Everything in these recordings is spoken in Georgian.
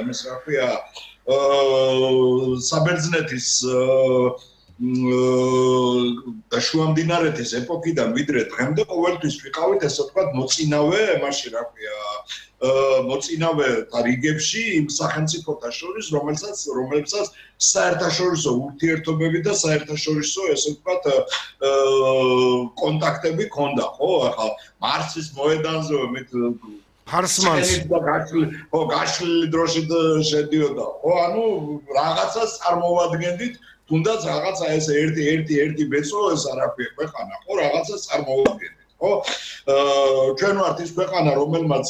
იმის რა ქვია საბერძნეთის და შუამდინარეთის ეპოქიდან ვიდრე დღემდე ყოველთვის ვიყავით ესე ვთქვათ მოწინავე მაშინ რა ქვია მოწინავე რიგებში იმ სახელმწიფოთა შორის რომელსაც საერთაშორისო ურთიერთობები და საერთაშორისო ესე ვთქვათ კონტაქტები ჰქონდა ხო ახლა მარსის მოედანზე მით ფარსმანს ხო გაშლილი დროში შედიოდა ხო ანუ რაღაცას წარმოვადგენდით თუნდაც რაღაცა ეს ერთი ბეწო ეს არაფერი ქვეყანა ხო რაღაცას წარმოვადგენდით ხო ჩვენ ვართ ის ქვეყანა რომელმაც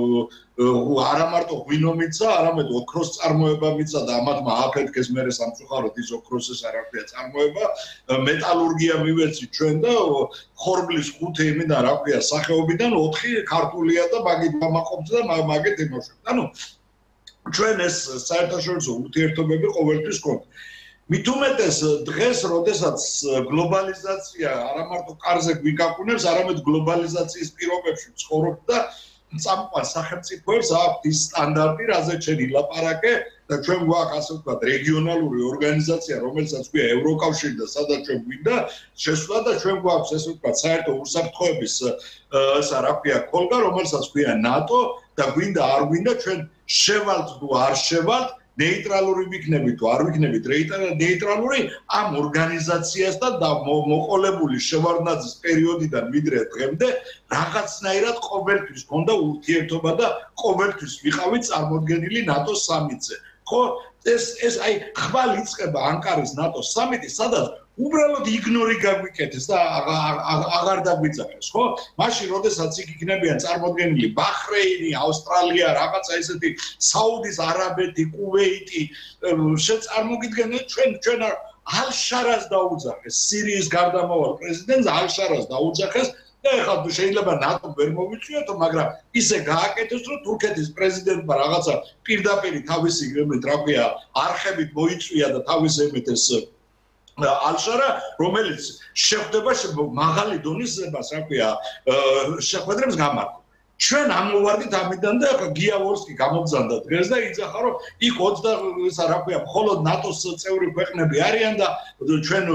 არა მარტო ღვინო მიცა არამედ ოქროს წარმოება მიცა და ამათმა აფეთქეს მერე სამწუხაროდ ის ოქროსის არაფერია წარმოება მეტალურგია მივეცით ჩვენ და ხორბლის 5 იმიდან რა ქვია სახეობიდან 4 ქართულია და მაგით გამაყოფს და მაგით იმოშევთ ანუ ჩვენ ეს საერთაშორისო ურთიერთობები ყოველთვის გქონდა მით უმეტეს დღეს როდესაც გლობალიზაცია არა მარტო კარზე გვიგაკუნებს არამედ გლობალიზაციის პირობებში ცხოვრობთ და წამყვან სახელმწიფოებს აქვთ ის სტანდარტი რაზეც ჩვენ ვილაპარაკე და ჩვენ გვაქვს ასე ვთქვათ რეგიონალური ორგანიზაცია რომელსაც ქვია ევროკავშირი და სადაც ჩვენ გვინდა შესვლა და ჩვენ გვაქვს ესე ვთქვათ საერთო უსაფრთხოების ესა რა ქვია კოლგა რომელსაც ქვია ნატო და გვინდა არ გვინდა ჩვენ შევალთ თუ არ შევალთ ნეიტრალური ვიქნებით თუ არ ვიქნებით ნეიტრალური ამ ორგანიზაციასთან და მოყოლებული შევარდნაძის პერიოდიდან ვიდრე დღემდე რაღაცნაირად ყოველთვის ჰქონდა ურთიერთობა და ყოველთვის ვიყავით წარმოდგენილი ნატოს სამიტზე ხო ეს აი ხვალ იწყება ანკარის ნატოს სამიტი სადაც უბრალოდ იგნორი გაგვიკეთეს და აღარ დაგვიძახეს ხო მაშინ როდესაც იქ იქნებიან წარმოდგენილი ბაჰრეინი ავსტრალია რაღაცა ესეთი საუდის არაბეთი კუვეიტი შეწარმოგიდგენთ ჩვენ ალ-შარას დაუძახეს სირიის გარდამავალ პრეზიდენტს ალ-შარას დაუძახეს და ეხლა შეიძლება ნატო ვერ მოვიწვიოთ მაგრამ ისე გააკეთეს რომ თურქეთის პრეზიდენტმა რაღაცა პირდაპირ თავისი რა ქვია არხებით მოიწვია და თავის ემეთ ეს ალ-შარა რომელიც შეხვდება მაღალი დონის რა ქვია შეხვედრებს გამართვა ჩვენ ამოვარდით ამიდან და გიავორსკი გამოგზავნა დღეს და იძახა რომ იქ 20 ისა რა ქვია მხოლოდ ნატოს წევრი ქვეყნები არიან და ჩვენ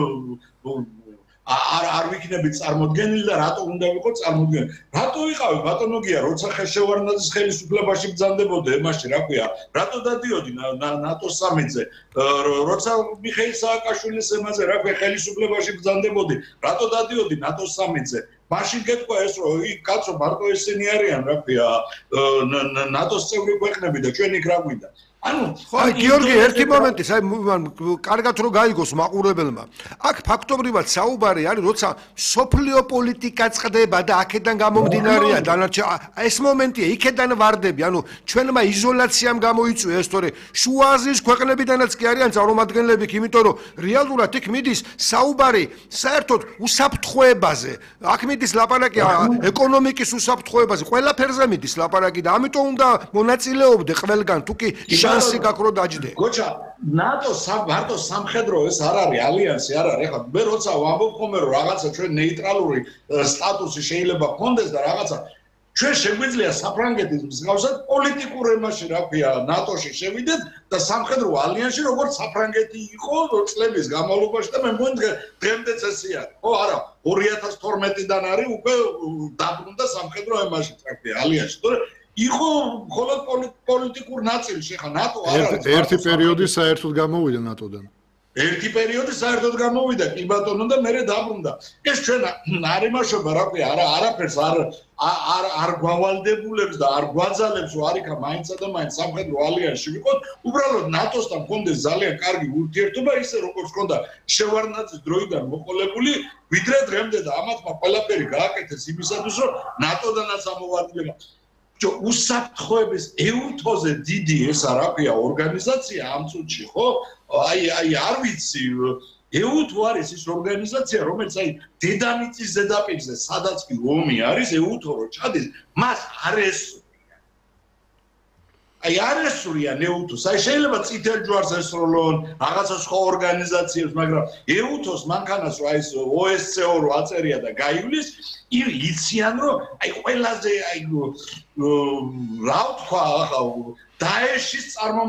არ ვიქნებით წარმოდგენილი და რატო უნდა ვიყო წარმოდგენილი რატო ვიყავი ბატონო გია როცა ხეშევარდნაძის ხელისუფლებაში ბრძანდებოდა ემაში რა ქვია რატო დადიოდი ნატოს სამიტზე როცა მიხეილ სააკაშვილის ემაზე რა ქვია ხელისუფლებაში ბრძანდებოდი რატო დადიოდი ნატოს სამიტზე მაშინ გეტყვა ეს რომ იქ კაცო მარტო ესენი არიან რა ქვია ნატოს წევრი ქვეყნები და ჩვენ იქ რა გვინდა ანუ ხო გიორგი ერთი მომენტი კარგად რომ გაიგოს მაყურებელმა აქ ფაქტობრივად საუბარი არის როცა სოფლიო პოლიტიკა წყდება და აქედან გამომდინარეა დანარჩა ეს მომენტია იქედან ვარდები ანუ ჩვენმა იზოლაციამ გამოიწვია ეს თორე შუა აზიის ქვეყნებიდანაც კი არიან წარმომადგენლები იმიტომ რომ რეალურად იქ მიდის საუბარი საერთოდ უსაფრთხოებაზე აქ მიდის ლაპარაკი ეკონომიკის უსაფრთხოებაზე ყველაფერზე მიდის ლაპარაკი და ამიტომ უნდა მონაწილეობდე ყველგან თუ კი შანსი გაქრო დაჯდე. გოჩა, ნატო მარტო სამხედრო ეს არ არის ალიანსი არ არის. ეხლა მე როცა ვამბობ ხოლმე რომ რაღაცა ჩვენ ნეიტრალური სტატუსი შეიძლება გქონდეს და რაღაცა ჩვენ შეგვიძლია საფრანგეთის მსგავსად პოლიტიკურ ემაში რა ქვია ნატოში შევიდეთ და სამხედრო ალიანსში როგორც საფრანგეთი იყო წლების განმავლობაში და მე მგონი დღემდეც ესე არის. ხო არა 2012-დან არის უკვე დაბრუნდა სამხედრო ემაში რა ქვია ალიანსში. თორე იყო მხოლოდ პოლიტიკურ ნაწილში ხა ნატო არ არის ერთი პერიოდი საერთოდ გამოვიდა ნატოდან ერთი პერიოდი საერთოდ გამოვიდა კი ბატონო და მერე დაბრუნდა ეს ჩვენ არ იმაშობა რა ქვია არაფერს არ გვავალდებულებს და არ გვაძალებს რომ არიქა მაინცა და მაინც სამხედრო ალიანსში ვიყოთ უბრალოდ ნატოსთან მქონდეს ძალიან კარგი ურთიერთობა ისე როგორც ჰქონდა შევარდნაძის დროიდან მოყოლებული ვიდრე დღემდე და ამათმა ყველაფერი გააკეთეს იმისათვის რომ ნატოდანაც ამოვარდნილება უსაფრთხოების ეუთოზე დიდი ესა რა ქვია ორგანიზაცია ამ წუთში ხო აი არ ვიცი ეუთო არის ის ორგანიზაცია რომელიც აი დედამიწის ზედაპირზე სადაც კი ომი არის ეუთო რო ჩადის მას აი არ ესურიან ეუთოს აი შეიძლება წითელ ჯვარს ესროლონ რაღაცა სხვა ორგანიზაციებს მაგრამ ეუთოს მანქანას რა ის OSCE რო აწერია და გაივლის იციან რომ აი ყველაზე აი რა ვთქვა ახლა დაეშის